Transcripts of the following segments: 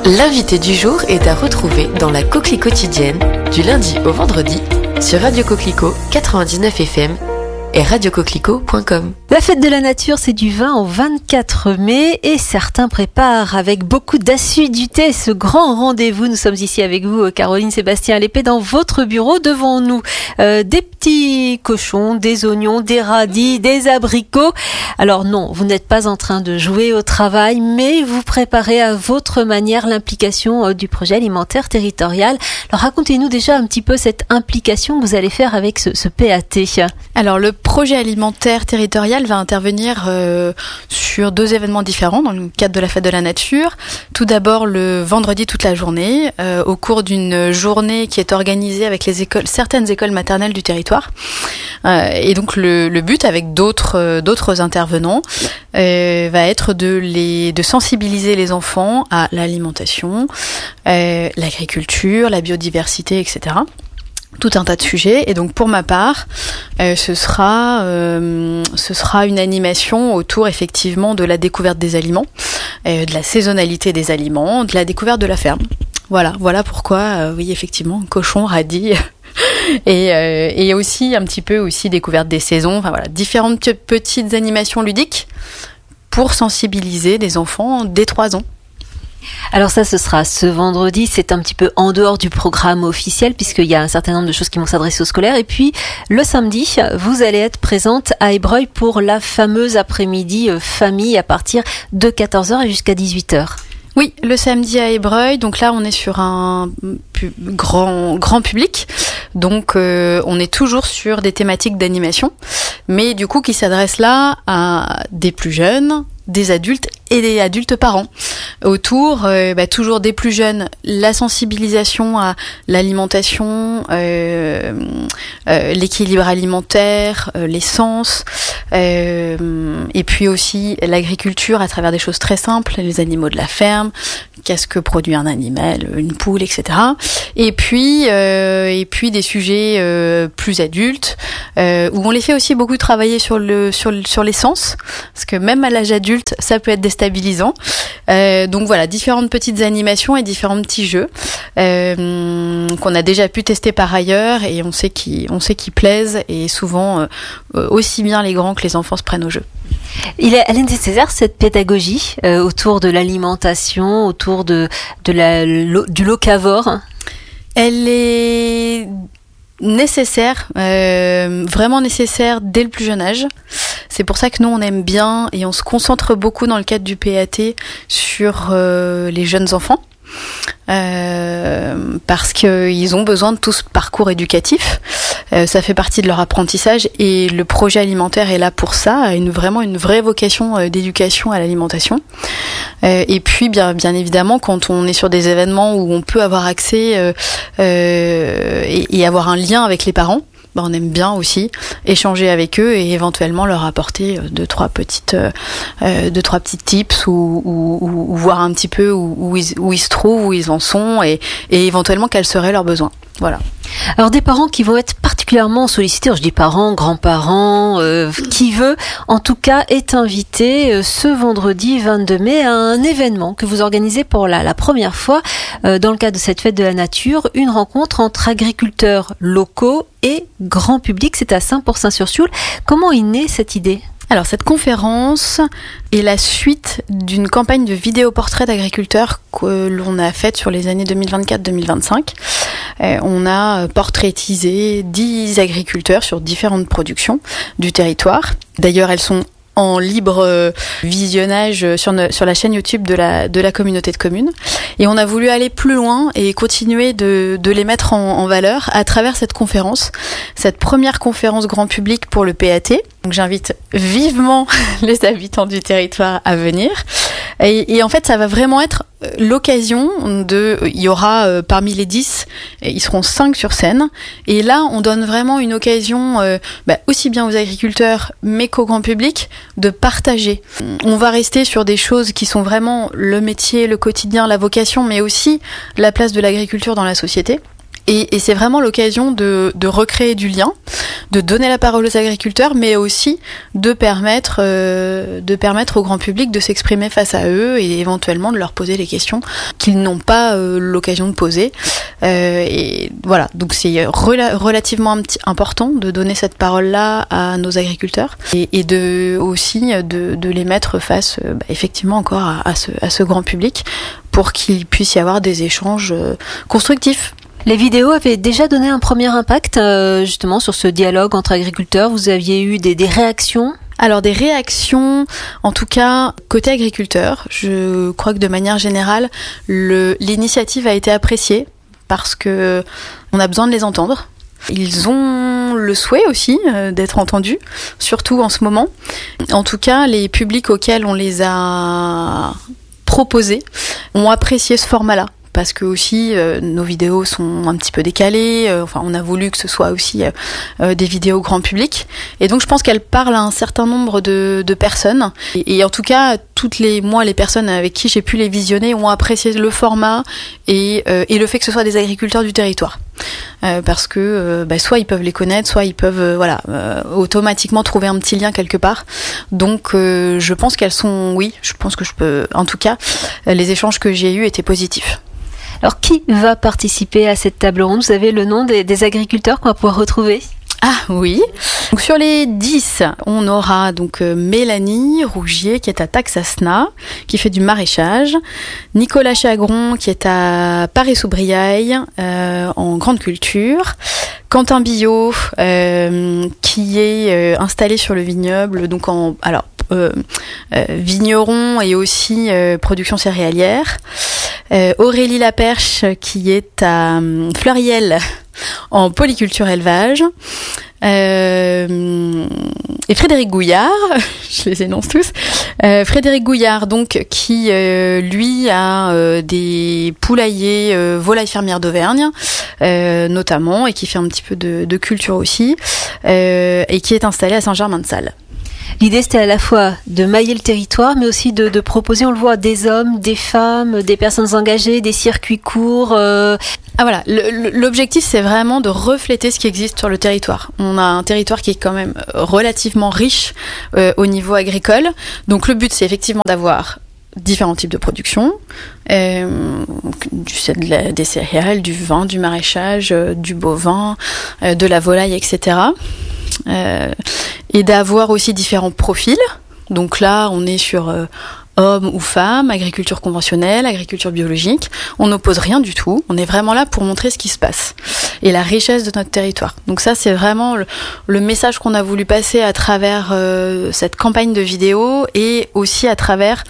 L'invité du jour est à retrouver dans la Coquelie quotidienne du lundi au vendredi sur Radio Coquelicot 99 FM et radiocoquelicot.com. La fête de la nature, c'est du 20 au 24 mai et certains préparent avec beaucoup d'assiduité ce grand rendez-vous. Nous sommes ici avec vous, Caroline Sébastien Lépée, dans votre bureau. Devant nous, des petits cochons, des oignons, des radis, des abricots. Alors non, vous n'êtes pas en train de jouer au travail, mais vous préparez à votre manière l'implication du projet alimentaire territorial. Alors racontez-nous déjà un petit peu cette implication que vous allez faire avec ce PAT. Alors le projet alimentaire territorial va intervenir sur 2 événements différents dans le cadre de la fête de la nature. Tout d'abord le vendredi toute la journée, au cours d'une journée qui est organisée avec certaines écoles maternelles du territoire. Et donc le but avec d'autres intervenants va être de sensibiliser les enfants à l'alimentation, l'agriculture, la biodiversité, etc. Tout un tas de sujets. Et donc pour ma part, ce sera une animation autour effectivement de la découverte des aliments, de la saisonnalité des aliments, de la découverte de la ferme. Voilà pourquoi, oui effectivement, cochon, radis et aussi un petit peu aussi découverte des saisons. Enfin voilà, différentes petites animations ludiques pour sensibiliser des enfants dès 3 ans. Alors ça, ce sera ce vendredi, c'est un petit peu en dehors du programme officiel puisqu'il y a un certain nombre de choses qui vont s'adresser aux scolaires. Et puis le samedi, vous allez être présente à Ébreuil pour la fameuse après-midi famille à partir de 14h et jusqu'à 18h. Oui, le samedi à Ébreuil, donc là on est sur un grand public, donc on est toujours sur des thématiques d'animation, mais du coup qui s'adressent là à des plus jeunes, des adultes et des adultes parents. Autour, toujours des plus jeunes, la sensibilisation à l'alimentation, l'équilibre alimentaire, l'essence, et puis aussi l'agriculture à travers des choses très simples, les animaux de la ferme, qu'est-ce que produit un animal, une poule, etc. Et puis des sujets plus adultes, où on les fait aussi beaucoup travailler sur l'essence, parce que même à l'âge adulte, ça peut être déstabilisant. Donc voilà, différentes petites animations et différents petits jeux qu'on a déjà pu tester par ailleurs et on sait qu'ils plaisent et souvent aussi bien les grands que les enfants se prennent au jeu. Elle est nécessaire cette pédagogie autour de l'alimentation, autour du locavore. Elle est nécessaire, vraiment nécessaire dès le plus jeune âge. C'est pour ça que nous on aime bien et on se concentre beaucoup dans le cadre du PAT sur les jeunes enfants. Parce qu'ils ont besoin de tout ce parcours éducatif, ça fait partie de leur apprentissage et le projet alimentaire est là pour ça, a vraiment une vraie vocation d'éducation à l'alimentation. Et puis bien évidemment quand on est sur des événements où on peut avoir accès et avoir un lien avec les parents, on aime bien aussi échanger avec eux et éventuellement leur apporter 2-3 petites tips ou voir un petit peu où ils se trouvent, où ils en sont et éventuellement quels seraient leurs besoins. Voilà. Alors des parents qui vont être particulièrement sollicités, je dis parents, grands-parents, qui veut en tout cas est invité ce vendredi 22 mai à un événement que vous organisez pour la première fois dans le cadre de cette fête de la nature, une rencontre entre agriculteurs locaux et grand public, c'est à Saint-Pourçain-sur-Sioule. Comment est née cette idée ? Alors cette conférence est la suite d'une campagne de vidéoportraits d'agriculteurs que l'on a faite sur les années 2024-2025. On a portraitisé 10 agriculteurs sur différentes productions du territoire. D'ailleurs, elles sont en libre visionnage sur la chaîne YouTube de la communauté de communes. Et on a voulu aller plus loin et continuer de les mettre en valeur à travers cette conférence, cette première conférence grand public pour le PAT. Donc j'invite vivement les habitants du territoire à venir. Et en fait, ça va vraiment être l'occasion il y aura parmi les 10, ils seront 5 sur scène. Et là, on donne vraiment une occasion, aussi bien aux agriculteurs, mais qu'au grand public, de partager. On va rester sur des choses qui sont vraiment le métier, le quotidien, la vocation, mais aussi la place de l'agriculture dans la société. Et c'est vraiment l'occasion de recréer du lien, de donner la parole aux agriculteurs, mais aussi de permettre au grand public de s'exprimer face à eux et éventuellement de leur poser les questions qu'ils n'ont pas l'occasion de poser. Et voilà, donc c'est relativement important de donner cette parole-là à nos agriculteurs et aussi de les mettre face effectivement encore à ce grand public pour qu'il puisse y avoir des échanges constructifs. Les vidéos avaient déjà donné un premier impact justement sur ce dialogue entre agriculteurs. Vous aviez eu des réactions ? Alors des réactions, en tout cas côté agriculteur, je crois que de manière générale, l'initiative a été appréciée parce que on a besoin de les entendre. Ils ont le souhait aussi d'être entendus, surtout en ce moment. En tout cas, les publics auxquels on les a proposés ont apprécié ce format-là. Parce que aussi nos vidéos sont un petit peu décalées, on a voulu que ce soit aussi des vidéos grand public, et donc je pense qu'elles parlent à un certain nombre de personnes, et en tout cas les personnes avec qui j'ai pu les visionner ont apprécié le format et le fait que ce soit des agriculteurs du territoire. Parce que soit ils peuvent les connaître, soit ils peuvent automatiquement trouver un petit lien quelque part. Donc je pense en tout cas les échanges que j'ai eus étaient positifs. Alors, qui va participer à cette table ronde ? Vous avez le nom des agriculteurs qu'on va pouvoir retrouver ? Ah oui. Donc sur les 10, on aura donc Mélanie Rougier qui est à Taxasna, qui fait du maraîchage, Nicolas Chagron qui est à Paris-sous-Briaille en grande culture, Quentin Billot qui est installé sur le vignoble, donc vigneron et aussi production céréalière. Aurélie Laperche qui est à Fleuriel en polyculture élevage. Et Frédéric Gouillard, je les énonce tous. Frédéric Gouillard donc qui lui a des poulaillers volailles fermières d'Auvergne notamment, et qui fait un petit peu de culture aussi, et qui est installé à Saint-Germain-de-Salles. L'idée, c'était à la fois de mailler le territoire, mais aussi de proposer, on le voit, des hommes, des femmes, des personnes engagées, des circuits courts. Voilà, l'objectif, c'est vraiment de refléter ce qui existe sur le territoire. On a un territoire qui est quand même relativement riche au niveau agricole. Donc le but, c'est effectivement d'avoir différents types de production, des céréales, du vin, du maraîchage, du bovin, de la volaille, etc. Et d'avoir aussi différents profils. Donc là, on est sur hommes ou femmes, agriculture conventionnelle, agriculture biologique. On n'oppose rien du tout. On est vraiment là pour montrer ce qui se passe et la richesse de notre territoire. Donc ça, c'est vraiment le message qu'on a voulu passer à travers cette campagne de vidéos et aussi à travers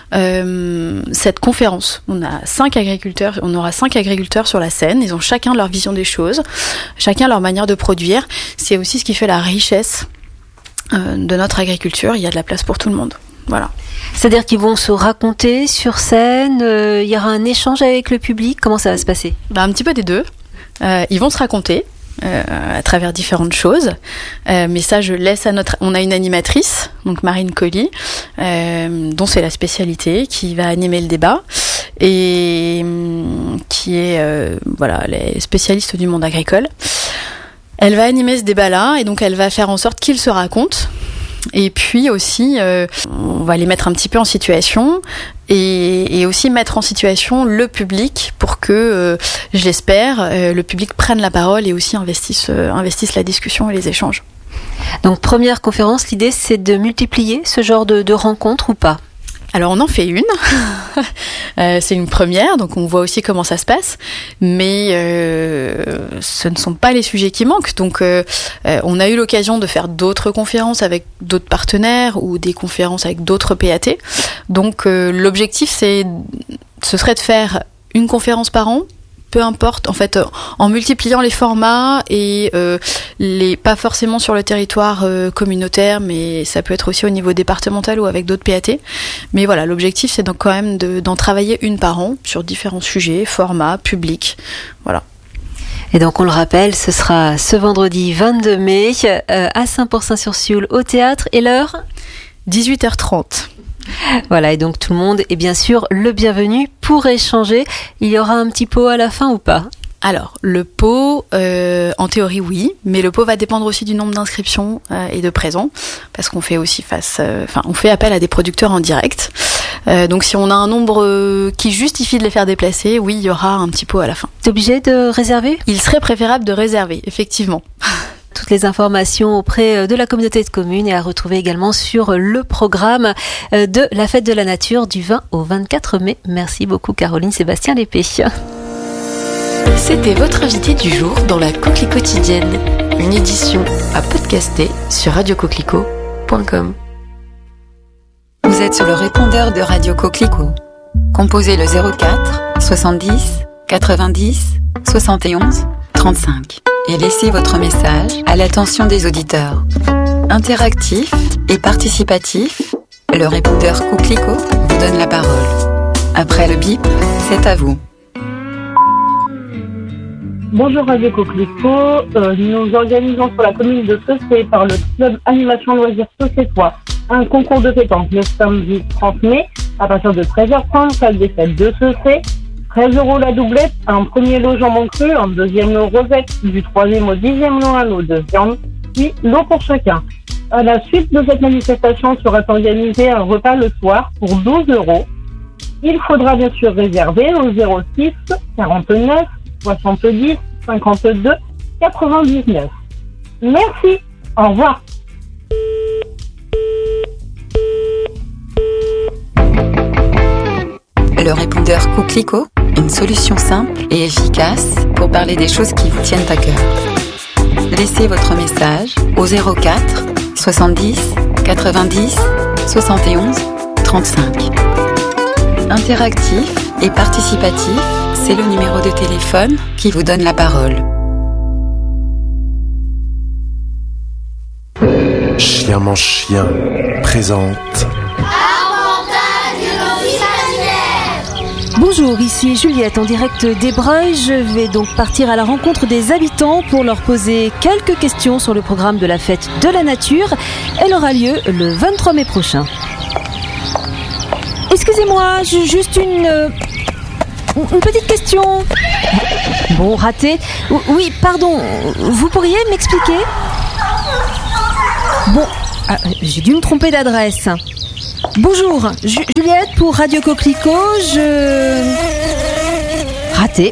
cette conférence. On aura 5 agriculteurs sur la scène. Ils ont chacun leur vision des choses, chacun leur manière de produire. C'est aussi ce qui fait la richesse de notre agriculture. Il y a de la place pour tout le monde. Voilà. C'est-à-dire qu'ils vont se raconter sur scène, il y aura un échange avec le public. Comment ça va se passer ? Un petit peu des deux. Ils vont se raconter à travers différentes choses. Mais ça, je laisse à on a une animatrice, donc Marine Colli, dont c'est la spécialité, qui va animer le débat et qui est les spécialistes du monde agricole. Elle va animer ce débat-là et donc elle va faire en sorte qu'ils se racontent. Et puis aussi, on va les mettre un petit peu en situation et aussi mettre en situation le public pour que, je l'espère, le public prenne la parole et aussi investisse la discussion et les échanges. Donc première conférence, l'idée c'est de multiplier ce genre de rencontres ou pas ? Alors on en fait une, c'est une première, donc on voit aussi comment ça se passe, mais ce ne sont pas les sujets qui manquent. Donc on a eu l'occasion de faire d'autres conférences avec d'autres partenaires ou des conférences avec d'autres PAT. Donc l'objectif ce serait de faire une conférence par an, peu importe, en fait, en multipliant les formats et pas forcément sur le territoire communautaire, mais ça peut être aussi au niveau départemental ou avec d'autres PAT. Mais voilà, l'objectif, c'est donc quand même d'en travailler une par an sur différents sujets, formats, publics, voilà. Et donc on le rappelle, ce sera ce vendredi 22 mai à Saint-Pourçain-sur-Sioule au théâtre, et l'heure ? 18h30. Voilà, et donc tout le monde est bien sûr le bienvenu pour échanger. Il y aura un petit pot à la fin ou pas ? Alors, le pot, en théorie, oui, mais le pot va dépendre aussi du nombre d'inscriptions et de présents, parce qu'on fait aussi on fait appel à des producteurs en direct. Donc, si on a un nombre qui justifie de les faire déplacer, oui, il y aura un petit pot à la fin. T'es obligé de réserver ? Il serait préférable de réserver, effectivement. Toutes les informations auprès de la communauté de communes et à retrouver également sur le programme de la Fête de la Nature du 20 au 24 mai. Merci beaucoup Caroline Sébastien Lépée. C'était votre invité du jour dans la Coquelicot quotidienne, une édition à podcaster sur radiocoquelicot.com. Vous êtes sur le répondeur de Radio Coquelicot. Composez le 04 70 90 71 35 et laissez votre message à l'attention des auditeurs. Interactif et participatif, le répondeur Coquelicot vous donne la parole. Après le bip, c'est à vous. Bonjour Radio Coquelicot, nous organisons sur la commune de Saucé par le club Animation Loisirs Saucétois un concours de pétanque le samedi 30 mai à partir de 13h30, salle des fêtes de Saucé. 13 € la doublette, un premier lot jambon cru, un deuxième lot rosette, du troisième au 10e lot un lot de viande, puis l'eau pour chacun. À la suite de cette manifestation sera organisé un repas le soir pour 12 €. Il faudra bien sûr réserver au 06 49 70 52 99. Merci, au revoir. Le répondeur Coquelicot, une solution simple et efficace pour parler des choses qui vous tiennent à cœur. Laissez votre message au 04 70 90 71 35. Interactif et participatif, c'est le numéro de téléphone qui vous donne la parole. Chien mange chien présente. Bonjour, ici Juliette en direct d'Ébreuil. Je vais donc partir à la rencontre des habitants pour leur poser quelques questions sur le programme de la Fête de la Nature. Elle aura lieu le 23 mai prochain. Excusez-moi, juste une petite question. Bon, raté. Oui, pardon, vous pourriez m'expliquer ? Bon, j'ai dû me tromper d'adresse. Bonjour, Juliette pour Radio Coquelicot, Raté.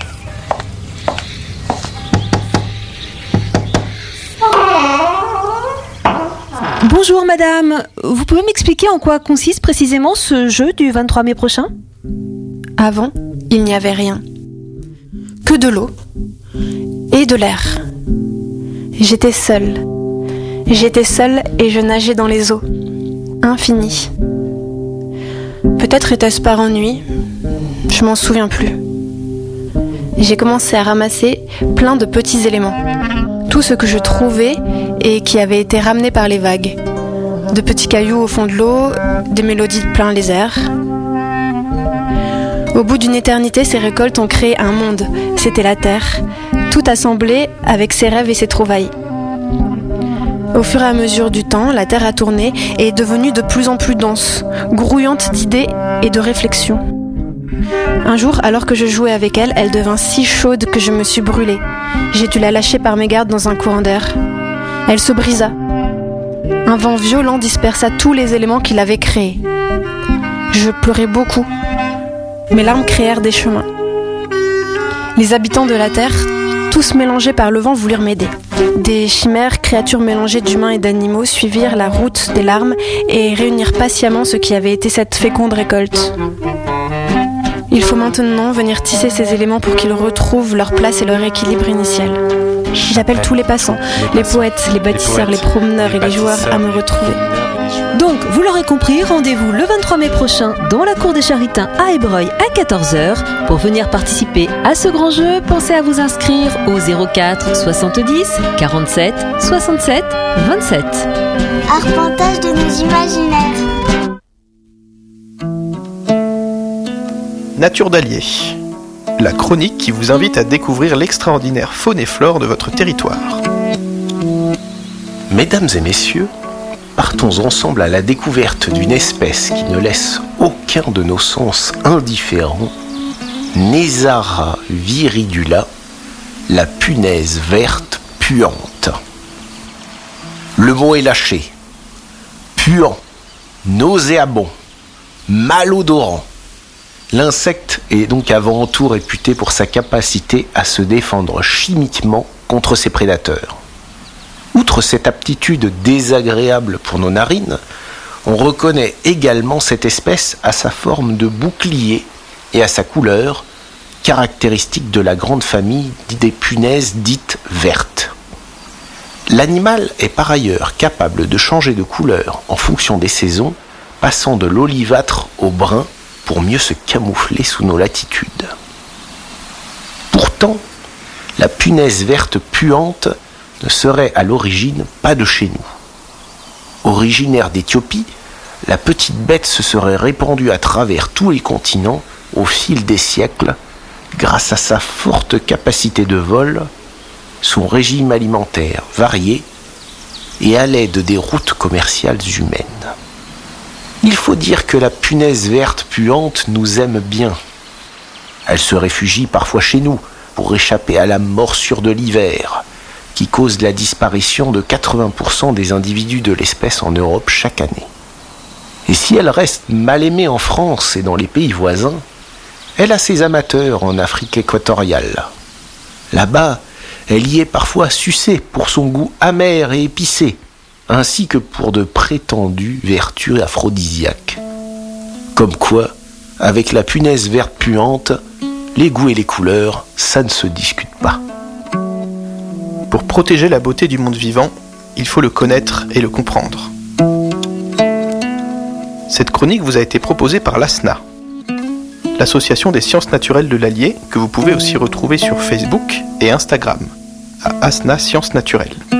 Bonjour madame, vous pouvez m'expliquer en quoi consiste précisément ce jeu du 23 mai prochain ? Avant, il n'y avait rien. Que de l'eau et de l'air. J'étais seule. J'étais seule et je nageais dans les eaux. Infini. Peut-être était-ce par ennui, je m'en souviens plus. J'ai commencé à ramasser plein de petits éléments. Tout ce que je trouvais et qui avait été ramené par les vagues. De petits cailloux au fond de l'eau, des mélodies plein les airs. Au bout d'une éternité, ces récoltes ont créé un monde. C'était la terre, tout assemblé avec ses rêves et ses trouvailles. Au fur et à mesure du temps, la terre a tourné et est devenue de plus en plus dense, grouillante d'idées et de réflexions. Un jour, alors que je jouais avec elle, elle devint si chaude que je me suis brûlée. J'ai dû la lâcher par mégarde dans un courant d'air. Elle se brisa. Un vent violent dispersa tous les éléments qu'il avait créés. Je pleurais beaucoup. Mes larmes créèrent des chemins. Les habitants de la terre, tous mélangés par le vent, voulurent m'aider. Des chimères, créatures mélangées d'humains et d'animaux, suivirent la route des larmes et réunirent patiemment ce qui avait été cette féconde récolte. Il faut maintenant venir tisser ces éléments pour qu'ils retrouvent leur place et leur équilibre initial. J'appelle tous les passants, les poètes, les bâtisseurs, les promeneurs et les joueurs à me retrouver. Donc, vous l'aurez compris, rendez-vous le 23 mai prochain dans la cour des Charitains à Ébreuil à 14h. Pour venir participer à ce grand jeu, pensez à vous inscrire au 04 70 47 67 27. Arpentage de nos imaginaires. Nature d'Allier, la chronique qui vous invite à découvrir l'extraordinaire faune et flore de votre territoire. Mesdames et messieurs, partons ensemble à la découverte d'une espèce qui ne laisse aucun de nos sens indifférents, Neisara viridula, la punaise verte puante. Le mot est lâché. Puant, nauséabond, malodorant. L'insecte est donc avant tout réputé pour sa capacité à se défendre chimiquement contre ses prédateurs. Outre cette aptitude désagréable pour nos narines, on reconnaît également cette espèce à sa forme de bouclier et à sa couleur, caractéristique de la grande famille des punaises dites vertes. L'animal est par ailleurs capable de changer de couleur en fonction des saisons, passant de l'olivâtre au brun pour mieux se camoufler sous nos latitudes. Pourtant, la punaise verte puante ne serait à l'origine pas de chez nous. Originaire d'Éthiopie, la petite bête se serait répandue à travers tous les continents au fil des siècles grâce à sa forte capacité de vol, son régime alimentaire varié et à l'aide des routes commerciales humaines. Il faut dire que la punaise verte puante nous aime bien. Elle se réfugie parfois chez nous pour échapper à la morsure de l'hiver, qui cause la disparition de 80% des individus de l'espèce en Europe chaque année. Et si elle reste mal aimée en France et dans les pays voisins, elle a ses amateurs en Afrique équatoriale. Là-bas, elle y est parfois sucée pour son goût amer et épicé, ainsi que pour de prétendues vertus aphrodisiaques. Comme quoi, avec la punaise verte puante, les goûts et les couleurs, ça ne se discute pas. Pour protéger la beauté du monde vivant, il faut le connaître et le comprendre. Cette chronique vous a été proposée par l'ASNA, l'association des sciences naturelles de l'Allier, que vous pouvez aussi retrouver sur Facebook et Instagram, à ASNA Sciences Naturelles.